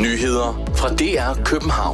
Nyheder fra DR København.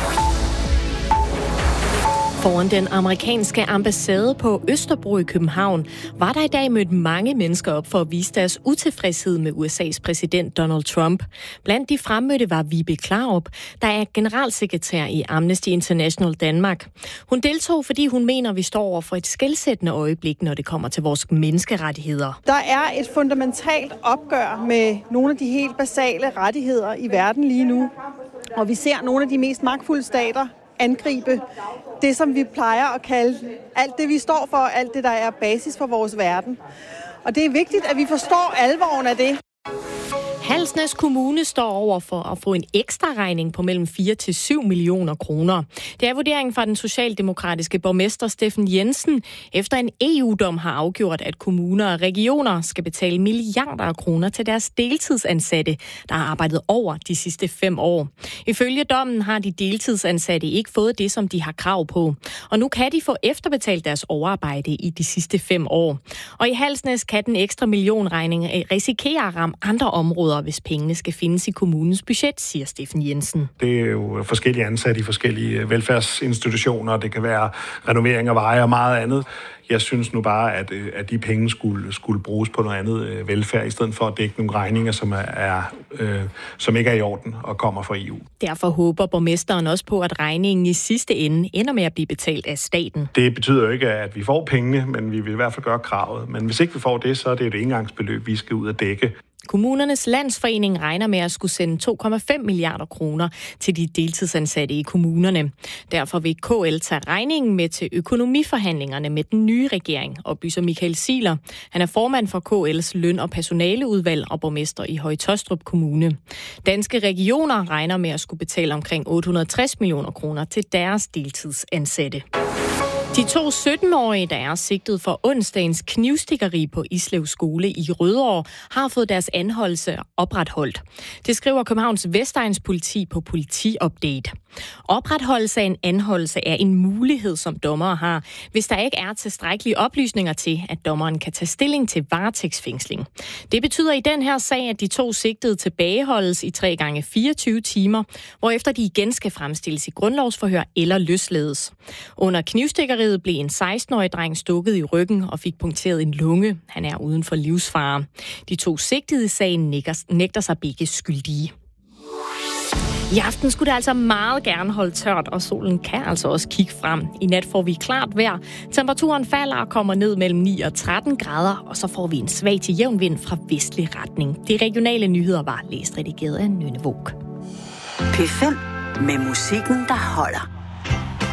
Foran den amerikanske ambassade på Østerbro i København var der i dag mødt mange mennesker op for at vise deres utilfredshed med USA's præsident Donald Trump. Blandt de fremmødte var Vibe Klarup, der er generalsekretær i Amnesty International Danmark. Hun deltog, fordi hun mener, at vi står over for et skelsættende øjeblik, når det kommer til vores menneskerettigheder. Der er et fundamentalt opgør med nogle af de helt basale rettigheder i verden lige nu. Og vi ser nogle af de mest magtfulde stater angribe det, som vi plejer at kalde alt det, vi står for, alt det, der er basis for vores verden. Og det er vigtigt, at vi forstår alvoren af det. Halsnæs Kommune står over for at få en ekstra regning på mellem 4 til 7 millioner kroner. Det er vurderingen fra den socialdemokratiske borgmester Steffen Jensen, efter en EU-dom har afgjort, at kommuner og regioner skal betale milliarder af kroner til deres deltidsansatte, der har arbejdet over de sidste 5 år. Ifølge dommen har de deltidsansatte ikke fået det, som de har krav på. Og nu kan de få efterbetalt deres overarbejde i de sidste 5 år. Og i Halsnæs kan den ekstra millionregning risikere at ramme andre områder, hvis pengene skal findes i kommunens budget, siger Steffen Jensen. Det er jo forskellige ansatte i forskellige velfærdsinstitutioner. Det kan være renovering af veje og meget andet. Jeg synes nu bare, at de penge skulle bruges på noget andet velfærd, i stedet for at dække nogle regninger, som ikke er i orden og kommer fra EU. Derfor håber borgmesteren også på, at regningen i sidste ende ender med at blive betalt af staten. Det betyder jo ikke, at vi får pengene, men vi vil i hvert fald gøre kravet. Men hvis ikke vi får det, så er det et engangsbeløb, vi skal ud at dække. Kommunernes Landsforening regner med at skulle sende 2,5 milliarder kroner til de deltidsansatte i kommunerne. Derfor vil KL tage regningen med til økonomiforhandlingerne med den nye regering, oplyser Michael Siler. Han er formand for KL's løn- og personaleudvalg og borgmester i Høje-Taastrup Kommune. Danske regioner regner med at skulle betale omkring 860 millioner kroner til deres deltidsansatte. De 2 17-årige, der er sigtet for onsdagens knivstikkeri på Islev Skole i Rødovre, har fået deres anholdelse opretholdt. Det skriver Københavns Vestegns politi på Politiupdate. Opretholdelse af en anholdelse er en mulighed, som dommere har, hvis der ikke er tilstrækkelige oplysninger til, at dommeren kan tage stilling til varetægtsfængsling. Det betyder i den her sag, at de 2 sigtede tilbageholdes i 3 gange 24 timer, hvorefter de igen skal fremstilles i grundlovsforhør eller løslades. Under knivstikkeriet blev en 16-årig dreng stukket i ryggen og fik punkteret en lunge. Han er uden for livsfare. De 2 sigtede i sagen nægter sig begge skyldige. I aften skulle det altså meget gerne holde tørt, og solen kan altså også kigge frem. I nat får vi klart vejr. Temperaturen falder og kommer ned mellem 9 og 13 grader, og så får vi en svag til jævn vind fra vestlig retning. De regionale nyheder var læst redigeret af Nynne Våg. P5 med musikken, der holder.